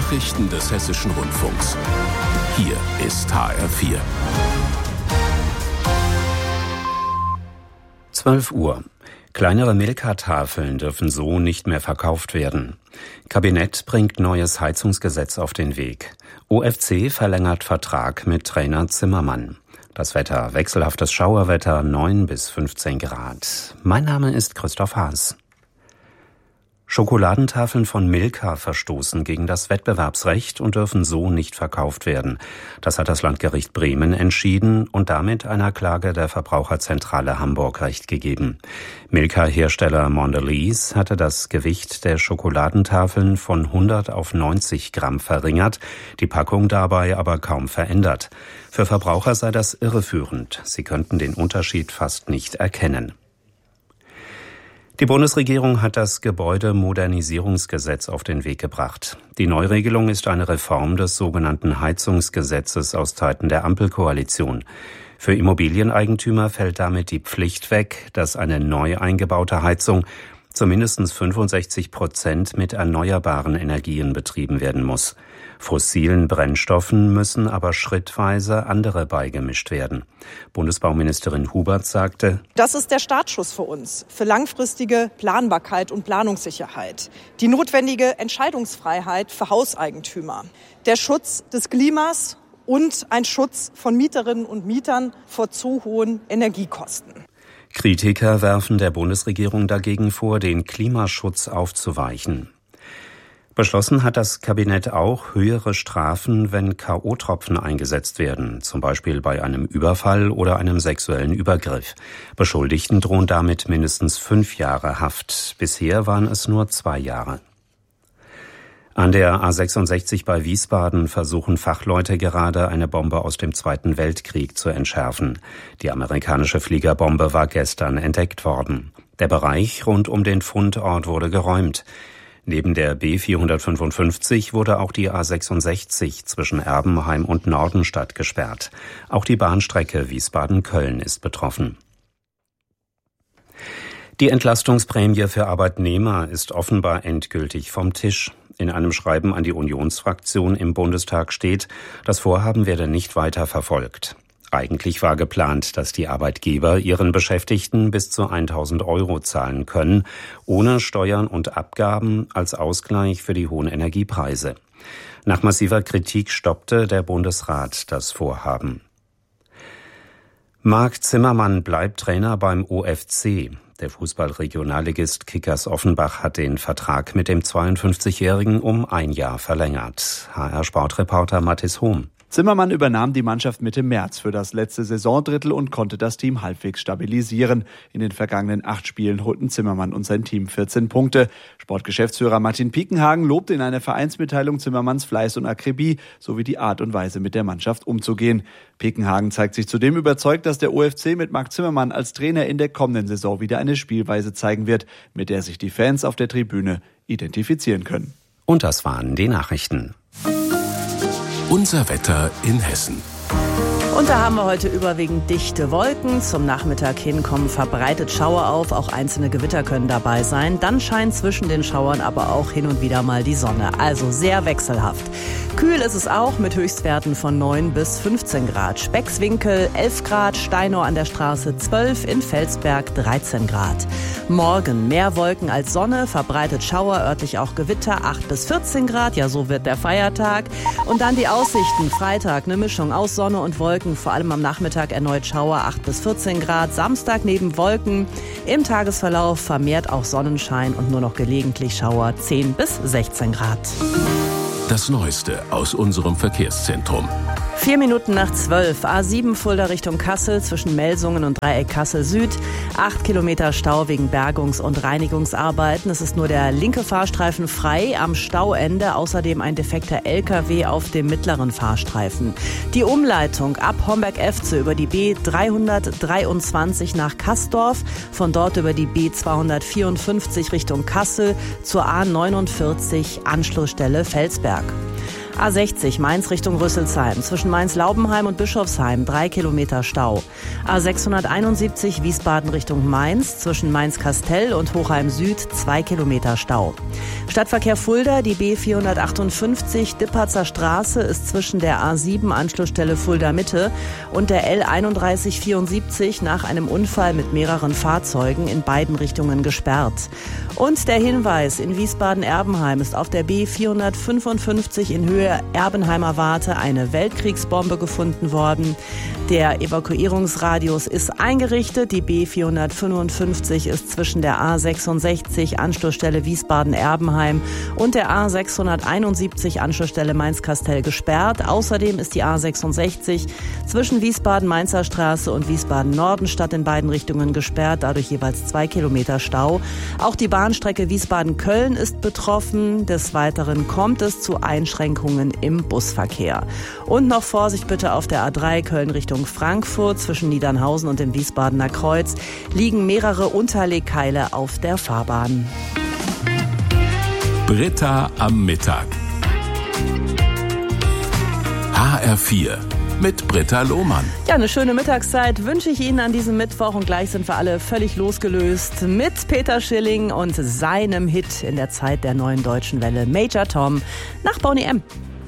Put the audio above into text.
Nachrichten des Hessischen Rundfunks. Hier ist HR4. 12 Uhr. Kleinere Milka-Tafeln dürfen so nicht mehr verkauft werden. Kabinett bringt neues Heizungsgesetz auf den Weg. OFC verlängert Vertrag mit Trainer Zimmermann. Das Wetter: wechselhaftes Schauerwetter, 9 bis 15 Grad. Mein Name ist Christoph Haas. Schokoladentafeln von Milka verstoßen gegen das Wettbewerbsrecht und dürfen so nicht verkauft werden. Das hat das Landgericht Bremen entschieden und damit einer Klage der Verbraucherzentrale Hamburg Recht gegeben. Milka-Hersteller Mondelez hatte das Gewicht der Schokoladentafeln von 100 auf 90 Gramm verringert, die Packung dabei aber kaum verändert. Für Verbraucher sei das irreführend. Sie könnten den Unterschied fast nicht erkennen. Die Bundesregierung hat das Gebäudemodernisierungsgesetz auf den Weg gebracht. Die Neuregelung ist eine Reform des sogenannten Heizungsgesetzes aus Zeiten der Ampelkoalition. Für Immobilieneigentümer fällt damit die Pflicht weg, dass eine neu eingebaute Heizung zu mindestens 65% mit erneuerbaren Energien betrieben werden muss. Fossilen Brennstoffen müssen aber schrittweise andere beigemischt werden. Bundesbauministerin Hubert sagte: Das ist der Startschuss für uns, für langfristige Planbarkeit und Planungssicherheit. Die notwendige Entscheidungsfreiheit für Hauseigentümer. Der Schutz des Klimas und ein Schutz von Mieterinnen und Mietern vor zu hohen Energiekosten. Kritiker werfen der Bundesregierung dagegen vor, den Klimaschutz aufzuweichen. Beschlossen hat das Kabinett auch höhere Strafen, wenn K.O.-Tropfen eingesetzt werden, zum Beispiel bei einem Überfall oder einem sexuellen Übergriff. Beschuldigten drohen damit mindestens 5 Jahre Haft. Bisher waren es nur 2 Jahre. An der A66 bei Wiesbaden versuchen Fachleute gerade, eine Bombe aus dem Zweiten Weltkrieg zu entschärfen. Die amerikanische Fliegerbombe war gestern entdeckt worden. Der Bereich rund um den Fundort wurde geräumt. Neben der B455 wurde auch die A66 zwischen Erbenheim und Nordenstadt gesperrt. Auch die Bahnstrecke Wiesbaden-Köln ist betroffen. Die Entlastungsprämie für Arbeitnehmer ist offenbar endgültig vom Tisch. In einem Schreiben an die Unionsfraktion im Bundestag steht, das Vorhaben werde nicht weiter verfolgt. Eigentlich war geplant, dass die Arbeitgeber ihren Beschäftigten bis zu 1.000 € zahlen können, ohne Steuern und Abgaben als Ausgleich für die hohen Energiepreise. Nach massiver Kritik stoppte der Bundesrat das Vorhaben. Marc Zimmermann bleibt Trainer beim OFC. Der Fußballregionalligist Kickers Offenbach hat den Vertrag mit dem 52-Jährigen um 1 Jahr verlängert. HR-Sportreporter Mathis Hohm. Zimmermann übernahm die Mannschaft Mitte März für das letzte Saisondrittel und konnte das Team halbwegs stabilisieren. In den vergangenen 8 Spielen holten Zimmermann und sein Team 14 Punkte. Sportgeschäftsführer Martin Piekenhagen lobte in einer Vereinsmitteilung Zimmermanns Fleiß und Akribie sowie die Art und Weise, mit der Mannschaft umzugehen. Piekenhagen zeigt sich zudem überzeugt, dass der OFC mit Marc Zimmermann als Trainer in der kommenden Saison wieder eine Spielweise zeigen wird, mit der sich die Fans auf der Tribüne identifizieren können. Und das waren die Nachrichten. Unser Wetter in Hessen. Und da haben wir heute überwiegend dichte Wolken. Zum Nachmittag hin kommen verbreitet Schauer auf. Auch einzelne Gewitter können dabei sein. Dann scheint zwischen den Schauern aber auch hin und wieder mal die Sonne. Also sehr wechselhaft. Kühl ist es auch mit Höchstwerten von 9 bis 15 Grad. Speckswinkel 11 Grad, Steinau an der Straße 12, in Felsberg 13 Grad. Morgen mehr Wolken als Sonne, verbreitet Schauer, örtlich auch Gewitter 8 bis 14 Grad. Ja, so wird der Feiertag. Und dann die Aussichten. Freitag eine Mischung aus Sonne und Wolken. Vor allem am Nachmittag erneut Schauer 8 bis 14 Grad. Samstag neben Wolken. Im Tagesverlauf vermehrt auch Sonnenschein und nur noch gelegentlich Schauer 10 bis 16 Grad. Das Neueste aus unserem Verkehrszentrum. 4 Minuten nach 12, A7 Fulda Richtung Kassel zwischen Melsungen und Dreieck Kassel Süd. 8 Kilometer Stau wegen Bergungs- und Reinigungsarbeiten. Es ist nur der linke Fahrstreifen frei am Stauende. Außerdem ein defekter LKW auf dem mittleren Fahrstreifen. Die Umleitung ab Homberg-Efze über die B323 nach Kasdorf. Von dort über die B254 Richtung Kassel zur A49 Anschlussstelle Felsberg. A60 Mainz Richtung Rüsselsheim. Zwischen Mainz-Laubenheim und Bischofsheim 3 Kilometer Stau. A671 Wiesbaden Richtung Mainz. Zwischen Mainz-Kastell und Hochheim Süd 2 Kilometer Stau. Stadtverkehr Fulda, die B458 Dipperzer Straße ist zwischen der A7 Anschlussstelle Fulda Mitte und der L3174 nach einem Unfall mit mehreren Fahrzeugen in beiden Richtungen gesperrt. Und der Hinweis, in Wiesbaden-Erbenheim ist auf der B455 in Höhe Erbenheimer Warte eine Weltkriegsbombe gefunden worden. Der Evakuierungsradius ist eingerichtet. Die B455 ist zwischen der A66 Anschlussstelle Wiesbaden-Erbenheim und der A671 Anschlussstelle Mainz-Kastell gesperrt. Außerdem ist die A66 zwischen Wiesbaden-Mainzer Straße und Wiesbaden-Nordenstadt in beiden Richtungen gesperrt, dadurch jeweils 2 Kilometer Stau. Auch die Bahnstrecke Wiesbaden-Köln ist betroffen. Des Weiteren kommt es zu Einschränkungen im Busverkehr. Und noch Vorsicht bitte auf der A3 Köln Richtung Frankfurt. Zwischen Niedernhausen und dem Wiesbadener Kreuz liegen mehrere Unterlegkeile auf der Fahrbahn. Britta am Mittag. HR4 mit Britta Lohmann. Ja, eine schöne Mittagszeit wünsche ich Ihnen an diesem Mittwoch und gleich sind wir alle völlig losgelöst mit Peter Schilling und seinem Hit in der Zeit der neuen deutschen Welle, Major Tom, nach Boney M.